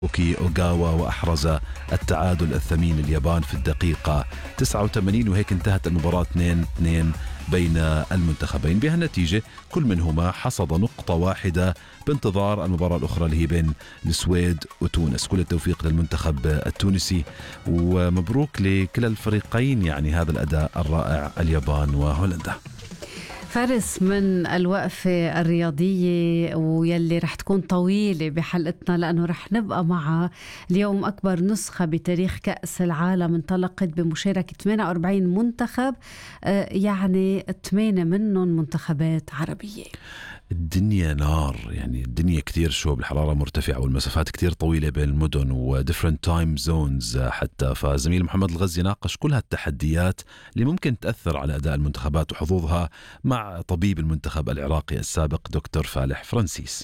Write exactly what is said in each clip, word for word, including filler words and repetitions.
أوكي أوغاوا، وأحرز التعادل الثمين اليابان في الدقيقة تسعة وثمانين، وهيك انتهت المباراة اثنين اثنين بين المنتخبين. بهالنتيجة كل منهما حصد نقطة واحدة بانتظار المباراة الأخرى اللي هي بين السويد وتونس. كل التوفيق للمنتخب التونسي ومبروك لكلا الفريقين، يعني هذا الأداء الرائع، اليابان وهولندا. فارس، من الوقفة الرياضية ويلي رح تكون طويلة بحلقتنا لأنه رح نبقى مع اليوم أكبر نسخة بتاريخ كأس العالم انطلقت بمشاركة ثمانية وأربعين منتخب، يعني ثمانية منهم منتخبات عربية. الدنيا نار، يعني الدنيا كتير شو بالحرارة مرتفعة والمسافات كتير طويلة بين المدن و different time zones حتى. فزميل محمد الغزي ناقش كل هالتحديات اللي ممكن تأثر على أداء المنتخبات وحظوظها مع طبيب المنتخب العراقي السابق دكتور فالح فرانسيس.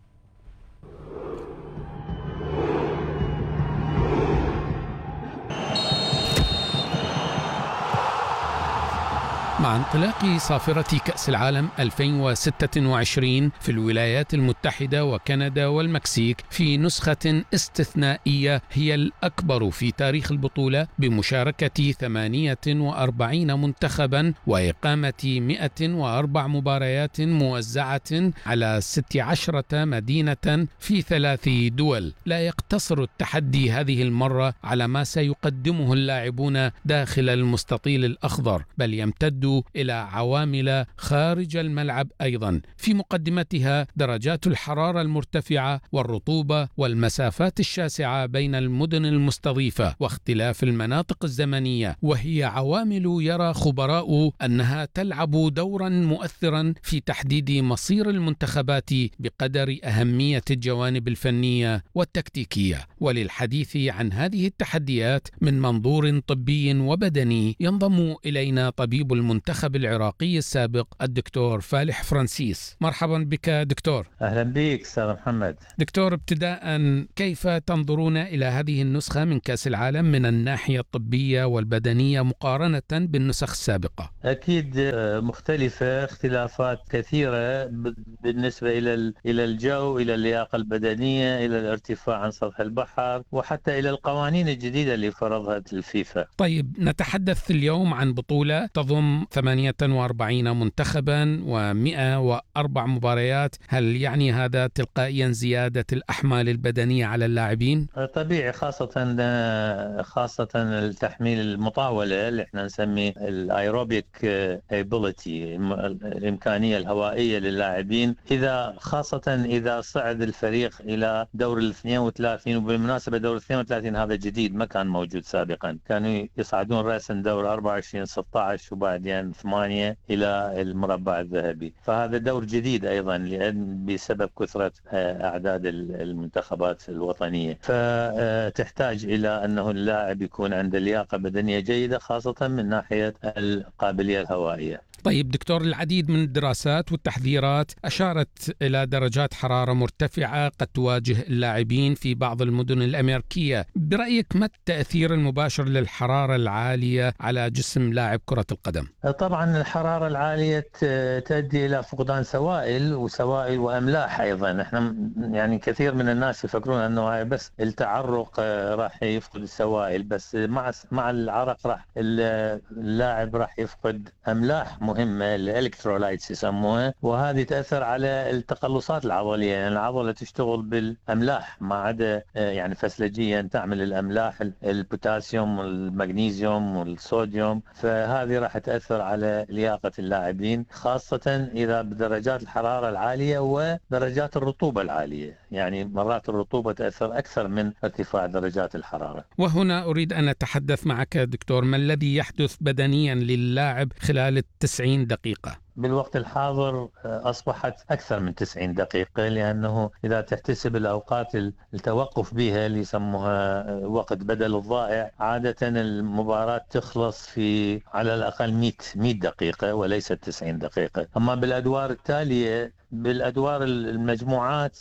مع انطلاق صافرة كأس العالم ألفين وستة وعشرين في الولايات المتحدة وكندا والمكسيك في نسخة استثنائية هي الأكبر في تاريخ البطولة بمشاركة ثمانية وأربعين منتخبا وإقامة مئة وأربع مباريات موزعة على ست عشرة مدينة في ثلاث دول. لا يقتصر التحدي هذه المرة على ما سيقدمه اللاعبون داخل المستطيل الأخضر، بل يمتد إلى عوامل خارج الملعب أيضا، في مقدمتها درجات الحرارة المرتفعة والرطوبة والمسافات الشاسعة بين المدن المستضيفة واختلاف المناطق الزمنية، وهي عوامل يرى خبراء أنها تلعب دورا مؤثرا في تحديد مصير المنتخبات بقدر أهمية الجوانب الفنية والتكتيكية. وللحديث عن هذه التحديات من منظور طبي وبدني ينضم إلينا طبيب المنتخب المنتخب العراقي السابق الدكتور فالح فرانسيس. مرحبا بك دكتور. أهلا بك أستاذ محمد. دكتور، ابتداء كيف تنظرون إلى هذه النسخة من كأس العالم من الناحية الطبية والبدنية مقارنة بالنسخ السابقة؟ أكيد مختلفة، اختلافات كثيرة بالنسبة إلى إلى الجو، إلى اللياقة البدنية، إلى الارتفاع عن سطح البحر، وحتى إلى القوانين الجديدة اللي فرضها الفيفا. طيب، نتحدث اليوم عن بطولة تضم ثمانية وأربعين منتخبا ومئة وأربع مباريات. هل يعني هذا تلقائيا زيادة الأحمال البدنية على اللاعبين؟ طبيعي، خاصة خاصة التحميل المطاولة اللي احنا نسميه الايروبيك ابيليتي، الإمكانية الهوائية للاعبين، إذا خاصة إذا صعد الفريق إلى دور ال اثنين وثلاثين. وبالمناسبة دور ال اثنين وثلاثين هذا جديد، ما كان موجود سابقا، كانوا يصعدون رأسا دور أربعة وعشرين ستة عشر وبعدين ثمانية إلى المربع الذهبي. فهذا دور جديد أيضا لأن بسبب كثرة أعداد المنتخبات الوطنية، فتحتاج إلى أنه اللاعب يكون عنده لياقة بدنية جيدة، خاصة من ناحية القابلية الهوائية. طيب دكتور، العديد من الدراسات والتحذيرات أشارت إلى درجات حرارة مرتفعة قد تواجه اللاعبين في بعض المدن الأمريكية. برأيك ما التأثير المباشر للحرارة العالية على جسم لاعب كرة القدم؟ طبعا الحرارة العالية تؤدي إلى فقدان سوائل وسوائل وأملاح أيضا. احنا يعني كثير من الناس يفكرون أنه بس التعرق راح يفقد السوائل، بس مع مع العرق راح اللاعب راح يفقد أملاح مهمة، الإلكترولايتس يسموها، وهذه تأثر على التقلصات العضلية. يعني العضلة تشتغل بالأملاح ما عدا يعني فسلجيا تعمل الأملاح، البوتاسيوم والمغنيسيوم والصوديوم، فهذه راح تأثر على لياقة اللاعبين، خاصة إذا بدرجات الحرارة العالية ودرجات الرطوبة العالية. يعني مرات الرطوبة تأثر أكثر من ارتفاع درجات الحرارة. وهنا أريد أن أتحدث معك دكتور، ما الذي يحدث بدنيا للاعب خلال التسعين دقيقة؟ بالوقت الحاضر أصبحت أكثر من تسعين دقيقة، لأنه إذا تحتسب الأوقات التوقف بها اللي يسموها وقت بدل الضائع، عادة المباراة تخلص في على الأقل مئة دقيقة وليست تسعين دقيقة. أما بالأدوار التالية، بالأدوار المجموعات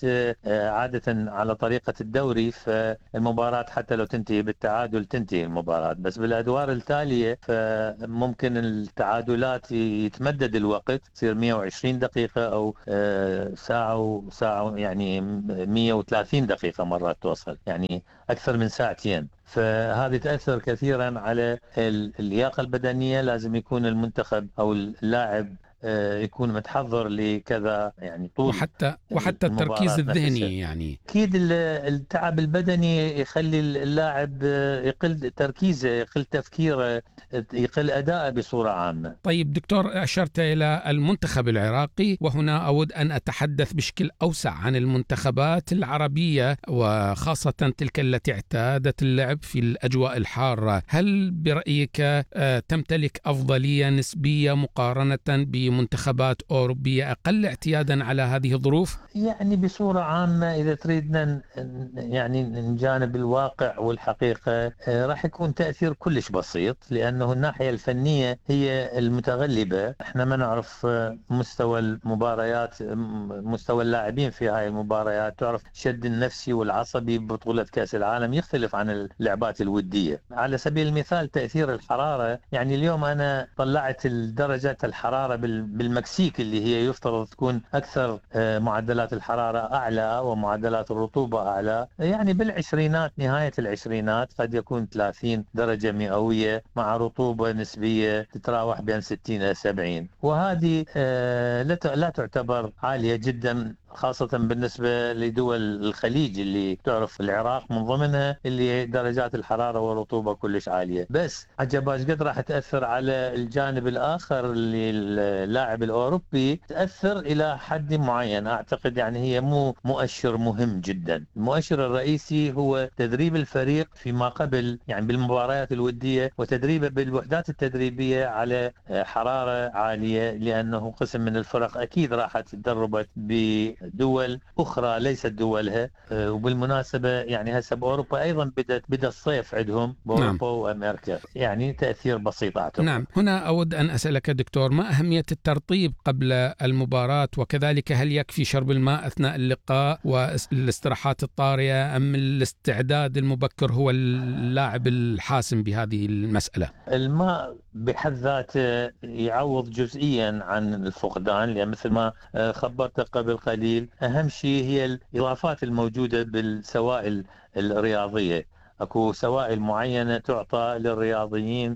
عادة على طريقة الدوري، فالمباراة حتى لو تنتهي بالتعادل تنتهي المباراة، بس بالأدوار التالية فممكن التعادلات يتمدد الوقت الوقت، تصير مئة وعشرين دقيقة أو ساعة وساعة، يعني مئة وثلاثين دقيقة مرات توصل، يعني أكثر من ساعتين. فهذه تأثر كثيرا على اللياقة البدنية. لازم يكون المنتخب أو اللاعب يكون متحضر لكذا، يعني طول وحتى وحتى التركيز الذهني نفسها. يعني أكيد التعب البدني يخلي اللاعب يقل تركيزه، يقل تفكيره، يقل أداءه بصورة عامة. طيب دكتور، أشرت إلى المنتخب العراقي، وهنا أود أن أتحدث بشكل أوسع عن المنتخبات العربية، وخاصة تلك التي اعتادت اللعب في الأجواء الحارة. هل برأيك تمتلك أفضلية نسبية مقارنة بمنتخبات أوروبية أقل اعتيادا على هذه الظروف؟ يعني بصورة عامة إذا تريدنا يعني نجانب الواقع والحقيقة، راح يكون تأثير كلش بسيط، لأنه الناحية الفنية هي المتغلبة. احنا ما نعرف مستوى المباريات، مستوى اللاعبين في هاي المباريات. تعرف الشد النفسي والعصبي ببطولة كأس العالم يختلف عن اللعبات الودية. على سبيل المثال تأثير الحرارة، يعني اليوم أنا طلعت درجات الحرارة بالمكسيك اللي هي يفترض تكون أكثر معدلات الحرارة أعلى ومعدلات الرطوبة أعلى، يعني بالعشرينات، نهاية العشرينات، قد يكون ثلاثين درجة مئوية مع رطوبة نسبية تتراوح بين ستين إلى سبعين، وهذه لا تعتبر عالية جدا، خاصة بالنسبة لدول الخليج اللي تعرف العراق من ضمنها، اللي درجات الحرارة والرطوبة كلش عالية. بس عجباش قد راح تأثر على الجانب الآخر اللي اللاعب الأوروبي، تأثر إلى حد معين. أعتقد يعني هي مو مؤشر مهم جدا. المؤشر الرئيسي هو تدريب الفريق فيما قبل، يعني بالمباريات الودية، وتدريبه بالوحدات التدريبية على حرارة عالية، لأنه قسم من الفرق أكيد راحت تدربت ب دول أخرى ليست دولها. وبالمناسبة يعني هسه بأوروبا أيضا بدأت بدأ الصيف عندهم بأوروبا. نعم. وأمريكا، يعني تأثير بسيط أعتقد. نعم. هنا أود أن أسألك دكتور، ما أهمية الترطيب قبل المباراة؟ وكذلك هل يكفي شرب الماء أثناء اللقاء والاستراحات الطارئة، أم الاستعداد المبكر هو اللاعب الحاسم بهذه المسألة؟ الماء بحد ذاته يعوض جزئيا عن الفقدان، لأن مثل ما خبرت قبل قليل، أهم شيء هي الإضافات الموجودة بالسوائل الرياضية. أكو سوائل معينة تعطى للرياضيين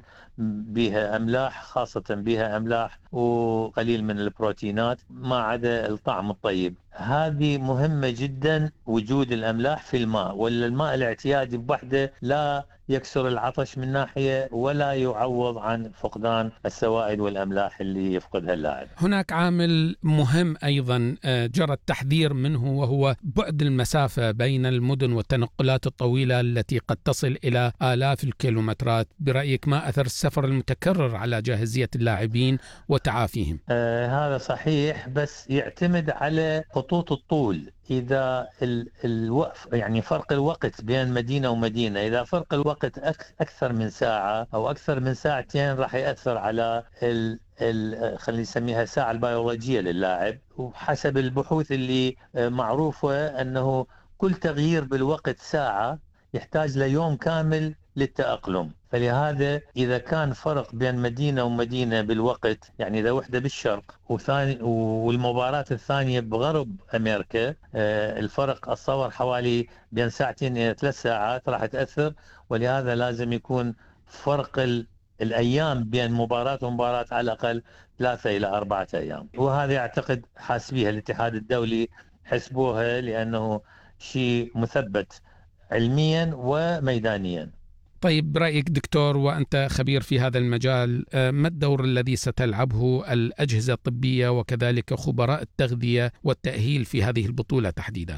بها أملاح، خاصة بها أملاح وقليل من البروتينات، ما عدا الطعم الطيب. هذه مهمة جدا، وجود الأملاح في الماء، ولا الماء الاعتيادي بوحده لا يكسر العطش من ناحية، ولا يعوض عن فقدان السوائل والأملاح اللي يفقدها اللاعب. هناك عامل مهم أيضا جرى التحذير منه، وهو بعد المسافة بين المدن والتنقلات الطويلة التي قد تصل إلى آلاف الكيلومترات. برأيك ما أثر السفر المتكرر على جاهزية اللاعبين وتعافيهم؟ آه هذا صحيح، بس يعتمد على خطوط الطول. إذا الوقف، يعني فرق الوقت بين مدينة ومدينة، إذا فرق الوقت أكثر من ساعة أو أكثر من ساعتين، راح يأثر على ال ال خلينا نسميها الساعة البيولوجية للاعب. وحسب البحوث اللي معروفة أنه كل تغيير بالوقت ساعة يحتاج ليوم كامل للتأقلم. فلهذا إذا كان فرق بين مدينة ومدينة بالوقت، يعني إذا وحدة بالشرق وثاني والمباراة الثانية بغرب أمريكا، الفرق أتصور حوالي بين ساعتين إلى ثلاث ساعات، راح تأثر. ولهذا لازم يكون فرق الأيام بين مباراة ومباراة على الأقل ثلاثة إلى أربعة أيام. وهذا أعتقد حاسبيها الاتحاد الدولي، حسبوها، لأنه شيء مثبت علميا وميدانيا. طيب برأيك دكتور، وأنت خبير في هذا المجال، ما الدور الذي ستلعبه الأجهزة الطبية وكذلك خبراء التغذية والتأهيل في هذه البطولة تحديدا؟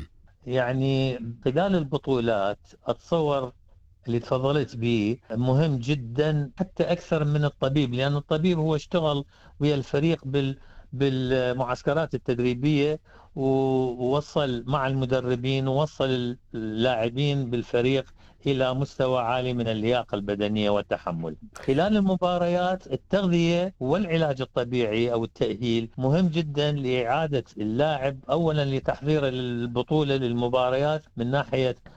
يعني خلال البطولات أتصور اللي تفضلت به مهم جدا، حتى أكثر من الطبيب، لأن الطبيب هو اشتغل ويا الفريق بال بالمعسكرات التدريبية، ووصل مع المدربين ووصل اللاعبين بالفريق إلى مستوى عالي من اللياقة البدنية والتحمل. خلال المباريات التغذية والعلاج الطبيعي أو التأهيل مهم جدا لإعادة اللاعب، أولا لتحضير البطولة للمباريات من ناحية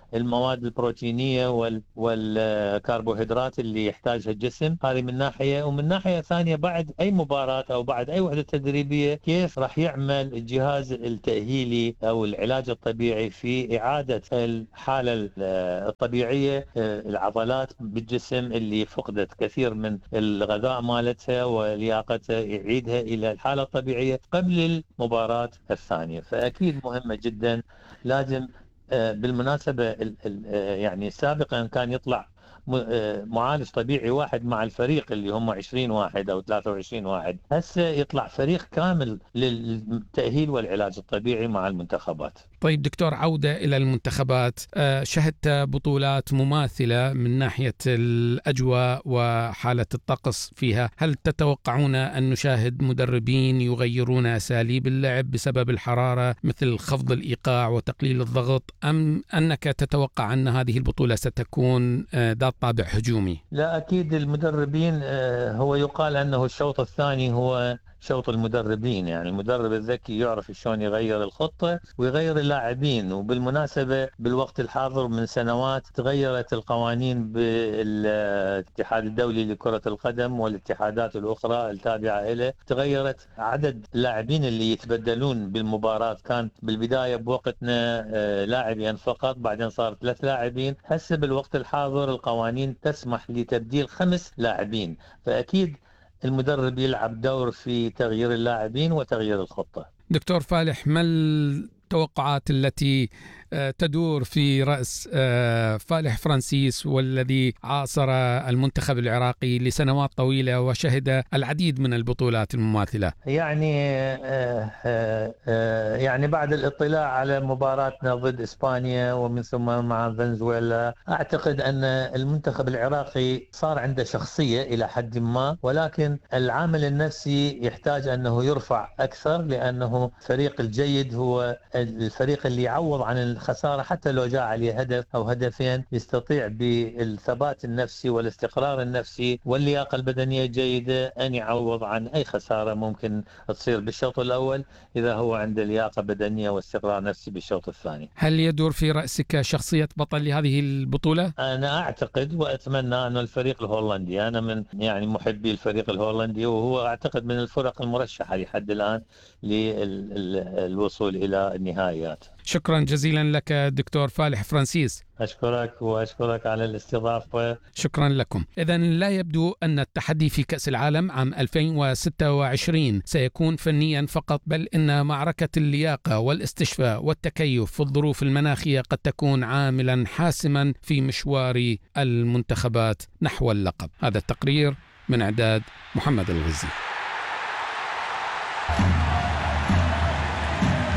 المواد البروتينية والكربوهيدرات اللي يحتاجها الجسم. هذه من ناحية. ومن ناحية ثانية بعد أي مباراة أو بعد أي وحدة تدريبية كيف راح يعمل الجهاز التأهيلي أو العلاج الطبيعي في إعادة الحالة الطبيعية العضلات بالجسم اللي فقدت كثير من الغذاء مالتها ولياقتها، يعيدها إلى الحالة الطبيعية قبل المباراة الثانية. فأكيد مهمة جدا. لازم بالمناسبة يعني سابقا كان يطلع معالج طبيعي واحد مع الفريق اللي هم عشرين واحد أو ثلاثة وعشرين واحد، هسه يطلع فريق كامل للتأهيل والعلاج الطبيعي مع المنتخبات. طيب دكتور، عودة إلى المنتخبات، شهدت بطولات مماثلة من ناحية الأجواء وحالة الطقس فيها، هل تتوقعون أن نشاهد مدربين يغيرون أساليب اللعب بسبب الحرارة مثل خفض الإيقاع وتقليل الضغط، أم أنك تتوقع أن هذه البطولة ستكون ذات طابع هجومي؟ لا أكيد المدربين، هو يقال أنه الشوط الثاني هو شوط المدربين، يعني المدرب الذكي يعرف شلون يغير الخطة ويغير اللاعبين. وبالمناسبة بالوقت الحاضر من سنوات تغيرت القوانين بالاتحاد الدولي لكرة القدم والاتحادات الأخرى التابعة إليه، تغيرت عدد اللاعبين اللي يتبدلون بالمباراة. كانت بالبداية بوقتنا لاعبين فقط، بعدين صار ثلاث لاعبين. هسه بالوقت الحاضر القوانين تسمح لتبديل خمس لاعبين. فأكيد المدرب يلعب دور في تغيير اللاعبين وتغيير الخطة. دكتور فالح، ما التوقعات التي تدور في رأس فالح فرانسيس والذي عاصر المنتخب العراقي لسنوات طويلة وشهد العديد من البطولات المماثلة؟ يعني يعني بعد الاطلاع على مباراتنا ضد إسبانيا ومن ثم مع فنزويلا، أعتقد أن المنتخب العراقي صار عنده شخصية إلى حد ما، ولكن العامل النفسي يحتاج أنه يرفع أكثر، لأنه الفريق الجيد هو الفريق اللي يعوض عن الخسارة. حتى لو جاء عليه هدف أو هدفين يستطيع بالثبات النفسي والاستقرار النفسي واللياقة البدنية الجيدة أن يعوض عن أي خسارة ممكن تصير بالشوط الأول إذا هو عنده لياقة بدنية واستقرار نفسي بالشوط الثاني. هل يدور في رأسك شخصية بطل لهذه البطولة؟ أنا أعتقد وأتمنى أن الفريق الهولندي، أنا من يعني محبي الفريق الهولندي، وهو أعتقد من الفرق المرشحة لحد الآن للوصول إلى النهائيات. شكرا جزيلا لك دكتور فالح فرانسيس. أشكرك وأشكرك على الاستضافة. شكرا لكم. إذن لا يبدو أن التحدي في كأس العالم عام ألفين وستة وعشرين سيكون فنيا فقط، بل إن معركة اللياقة والاستشفاء والتكيف في الظروف المناخية قد تكون عاملا حاسما في مشوار المنتخبات نحو اللقب. هذا التقرير من إعداد محمد الغزي.